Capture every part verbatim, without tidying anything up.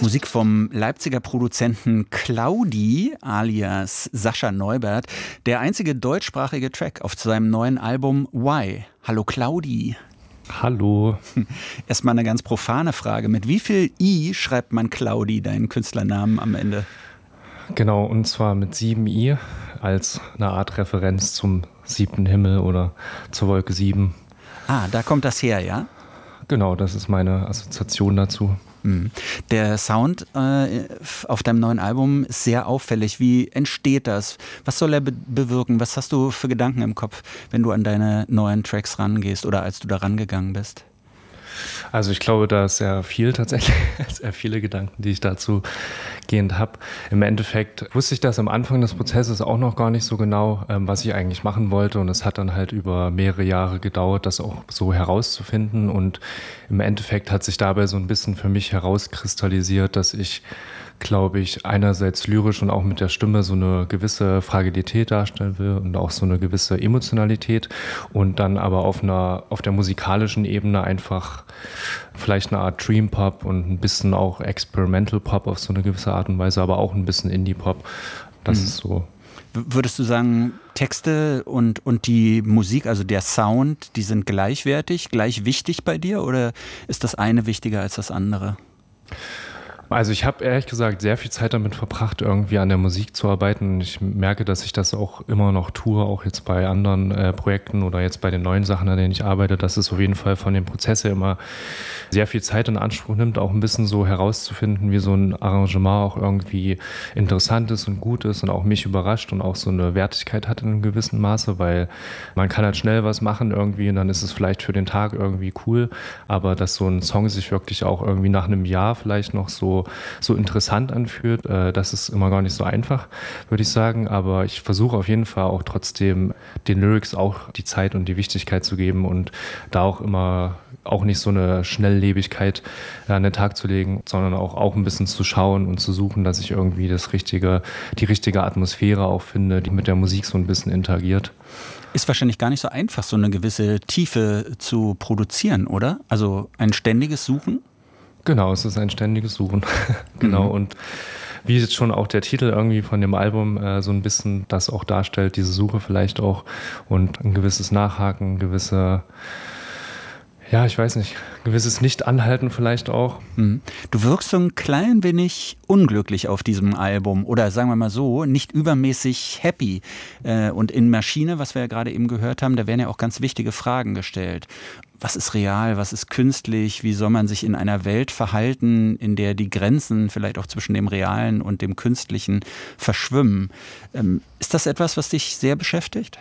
Musik vom Leipziger Produzenten Claudi alias Sascha Neubert. Der einzige deutschsprachige Track auf seinem neuen Album Why. Hallo Claudi. Hallo. Erstmal eine ganz profane Frage. Mit wie viel I schreibt man Claudi, deinen Künstlernamen, am Ende? Genau, und zwar mit sieben I als eine Art Referenz zum siebten Himmel oder zur Wolke sieben. Ah, da kommt das her, ja? Genau, das ist meine Assoziation dazu. Der Sound äh, auf deinem neuen Album ist sehr auffällig. Wie entsteht das? Was soll er be- bewirken? Was hast du für Gedanken im Kopf, wenn du an deine neuen Tracks rangehst oder als du da rangegangen bist? Also ich glaube, da ist sehr viel tatsächlich, sehr viele Gedanken, die ich dazu gehend habe. Im Endeffekt wusste ich das am Anfang des Prozesses auch noch gar nicht so genau, ähm, was ich eigentlich machen wollte. Und es hat dann halt über mehrere Jahre gedauert, das auch so herauszufinden. Und im Endeffekt hat sich dabei so ein bisschen für mich herauskristallisiert, dass ich, glaube ich, einerseits lyrisch und auch mit der Stimme so eine gewisse Fragilität darstellen will und auch so eine gewisse Emotionalität und dann aber auf einer, auf der musikalischen Ebene einfach vielleicht eine Art Dream Pop und ein bisschen auch Experimental Pop auf so eine gewisse Art und Weise, aber auch ein bisschen Indie Pop. Das mhm. ist so. Würdest du sagen, Texte und, und die Musik, also der Sound, die sind gleichwertig, gleich wichtig bei dir oder ist das eine wichtiger als das andere? Also ich habe ehrlich gesagt sehr viel Zeit damit verbracht, irgendwie an der Musik zu arbeiten. Ich merke, dass ich das auch immer noch tue, auch jetzt bei anderen äh, Projekten oder jetzt bei den neuen Sachen, an denen ich arbeite, dass es auf jeden Fall von dem Prozess her immer sehr viel Zeit in Anspruch nimmt, auch ein bisschen so herauszufinden, wie so ein Arrangement auch irgendwie interessant ist und gut ist und auch mich überrascht und auch so eine Wertigkeit hat in einem gewissen Maße, weil man kann halt schnell was machen irgendwie und dann ist es vielleicht für den Tag irgendwie cool, aber dass so ein Song sich wirklich auch irgendwie nach einem Jahr vielleicht noch so so interessant anfühlt, äh, das ist immer gar nicht so einfach, würde ich sagen, aber ich versuche auf jeden Fall auch trotzdem den Lyrics auch die Zeit und die Wichtigkeit zu geben und da auch immer auch nicht so eine Schnelllebigkeit äh, an den Tag zu legen, sondern auch, auch ein bisschen zu schauen und zu suchen, dass ich irgendwie das richtige, die richtige Atmosphäre auch finde, die mit der Musik so ein bisschen interagiert. Ist wahrscheinlich gar nicht so einfach, so eine gewisse Tiefe zu produzieren, oder? Also ein ständiges Suchen? Genau, es ist ein ständiges Suchen. Genau, mhm. Und wie jetzt schon auch der Titel irgendwie von dem Album äh, so ein bisschen das auch darstellt, diese Suche vielleicht auch und ein gewisses Nachhaken, gewisse, ja, ich weiß nicht, gewisses Nicht-Anhalten vielleicht auch. Mhm. Du wirkst so ein klein wenig unglücklich auf diesem Album oder sagen wir mal so, nicht übermäßig happy. Äh, und in Maschine, was wir ja gerade eben gehört haben, da werden ja auch ganz wichtige Fragen gestellt. Was ist real, was ist künstlich, wie soll man sich in einer Welt verhalten, in der die Grenzen vielleicht auch zwischen dem Realen und dem Künstlichen verschwimmen. Ähm, ist das etwas, was dich sehr beschäftigt?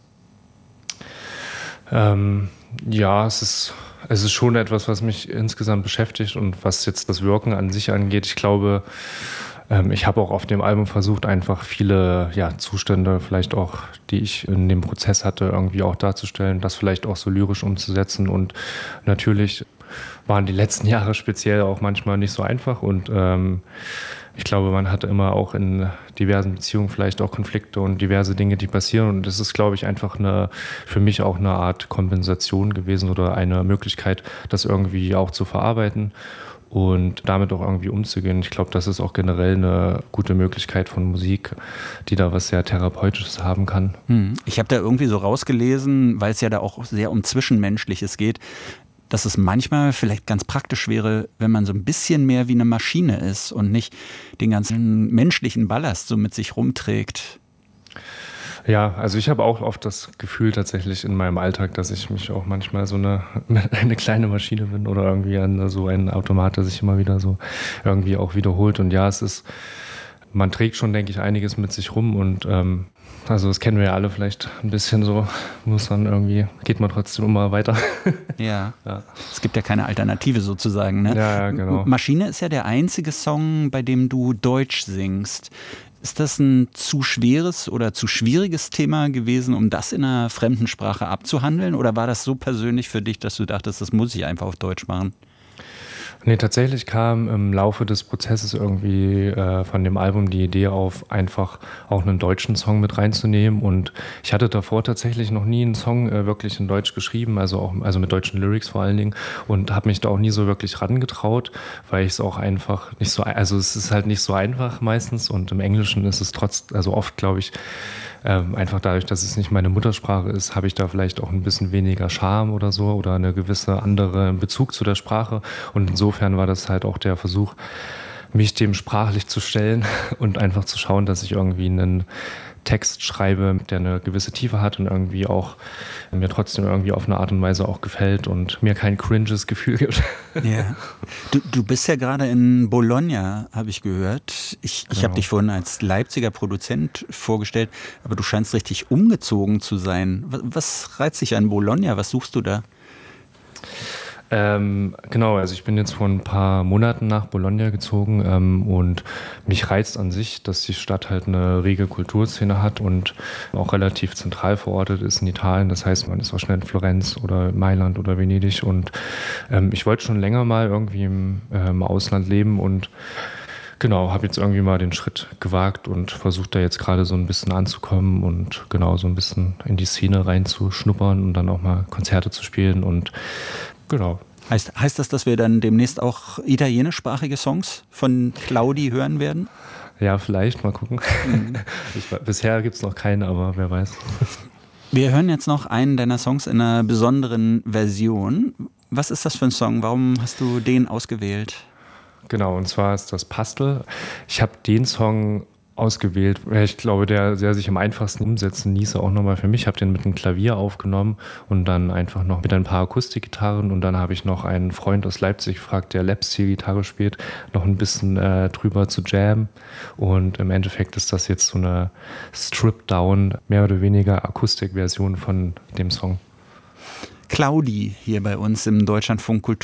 Ähm, ja, es ist, es ist schon etwas, was mich insgesamt beschäftigt und was jetzt das Wirken an sich angeht. Ich glaube, ich habe auch auf dem Album versucht, einfach viele ja, Zustände, vielleicht auch, die ich in dem Prozess hatte, irgendwie auch darzustellen, das vielleicht auch so lyrisch umzusetzen. Und natürlich waren die letzten Jahre speziell auch manchmal nicht so einfach. Und ähm, ich glaube, man hatte immer auch in diversen Beziehungen vielleicht auch Konflikte und diverse Dinge, die passieren. Und das ist, glaube ich, einfach eine, für mich auch eine Art Kompensation gewesen oder eine Möglichkeit, das irgendwie auch zu verarbeiten und damit auch irgendwie umzugehen. Ich glaube, das ist auch generell eine gute Möglichkeit von Musik, die da was sehr Therapeutisches haben kann. Ich habe da irgendwie so rausgelesen, weil es ja da auch sehr um Zwischenmenschliches geht, dass es manchmal vielleicht ganz praktisch wäre, wenn man so ein bisschen mehr wie eine Maschine ist und nicht den ganzen menschlichen Ballast so mit sich rumträgt. Ja, also ich habe auch oft das Gefühl tatsächlich in meinem Alltag, dass ich mich auch manchmal so eine, eine kleine Maschine bin oder irgendwie an so ein Automat, der sich immer wieder so irgendwie auch wiederholt. Und ja, es ist, man trägt schon, denke ich, einiges mit sich rum und ähm, also das kennen wir ja alle vielleicht ein bisschen so, muss dann irgendwie, geht man trotzdem immer weiter. Ja, ja. Es gibt ja keine Alternative sozusagen, ne? Ja, ja, genau. Maschine ist ja der einzige Song, bei dem du Deutsch singst. Ist das ein zu schweres oder zu schwieriges Thema gewesen, um das in einer fremden Sprache abzuhandeln? Oder war das so persönlich für dich, dass du dachtest, das muss ich einfach auf Deutsch machen? Nee, tatsächlich kam im Laufe des Prozesses irgendwie äh, von dem Album die Idee auf, einfach auch einen deutschen Song mit reinzunehmen. Und ich hatte davor tatsächlich noch nie einen Song äh, wirklich in Deutsch geschrieben, also auch also mit deutschen Lyrics vor allen Dingen. Und habe mich da auch nie so wirklich rangetraut, weil ich es auch einfach nicht so, also es ist halt nicht so einfach meistens. Und im Englischen ist es trotz, also oft glaube ich, Ähm, einfach dadurch, dass es nicht meine Muttersprache ist, habe ich da vielleicht auch ein bisschen weniger Charme oder so oder eine gewisse andere Bezug zu der Sprache. Und insofern war das halt auch der Versuch, mich dem sprachlich zu stellen und einfach zu schauen, dass ich irgendwie einen Text schreibe, der eine gewisse Tiefe hat und irgendwie auch mir trotzdem irgendwie auf eine Art und Weise auch gefällt und mir kein cringes Gefühl gibt. Ja. Du, du bist ja gerade in Bologna, habe ich gehört. Ich, ich Genau. habe dich vorhin als Leipziger Produzent vorgestellt, aber du scheinst richtig umgezogen zu sein. Was, was reizt dich an Bologna? Was suchst du da? Ähm, genau, also ich bin jetzt vor ein paar Monaten nach Bologna gezogen ähm, und mich reizt an sich, dass die Stadt halt eine rege Kulturszene hat und auch relativ zentral verortet ist in Italien. Das heißt, man ist auch schnell in Florenz oder Mailand oder Venedig und ähm, ich wollte schon länger mal irgendwie im, äh, im Ausland leben und genau, habe jetzt irgendwie mal den Schritt gewagt und versuche da jetzt gerade so ein bisschen anzukommen und genau so ein bisschen in die Szene reinzuschnuppern und dann auch mal Konzerte zu spielen und genau. Heißt, heißt das, dass wir dann demnächst auch italienischsprachige Songs von Claudi hören werden? Ja, vielleicht, mal gucken. Mhm. Ich, bisher gibt es noch keine, aber wer weiß. Wir hören jetzt noch einen deiner Songs in einer besonderen Version. Was ist das für ein Song? Warum hast du den ausgewählt? Genau, und zwar ist das Pastel. Ich habe den Song ausgewählt, weil ich glaube, der, der sich am einfachsten umsetzen ließe, auch nochmal für mich. Ich habe den mit einem Klavier aufgenommen und dann einfach noch mit ein paar Akustikgitarren und dann habe ich noch einen Freund aus Leipzig gefragt, der Lapsteel-Gitarre spielt, noch ein bisschen äh, drüber zu jammen und im Endeffekt ist das jetzt so eine Stripped-Down, mehr oder weniger Akustikversion von dem Song. Claudi hier bei uns im Deutschlandfunk Kultur.